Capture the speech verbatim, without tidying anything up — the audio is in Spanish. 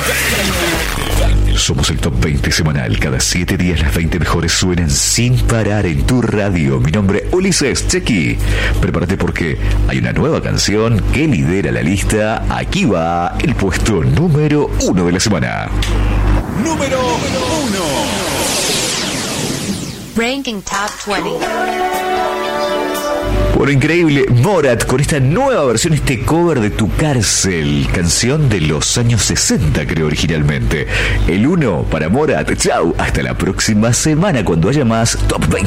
Somos el Top veinte semanal. Cada siete días las veinte mejores suenan sin parar en tu radio. Mi nombre es Ulises Chequi. Prepárate porque hay una nueva canción que lidera la lista. Aquí va el puesto número uno de la semana. Número uno. Ranking Top veinte. Bueno, increíble, Morat con esta nueva versión, este cover de Tu Cárcel, canción de los años sesenta creo originalmente. El uno para Morat. Chau, hasta la próxima semana cuando haya más Top veinte.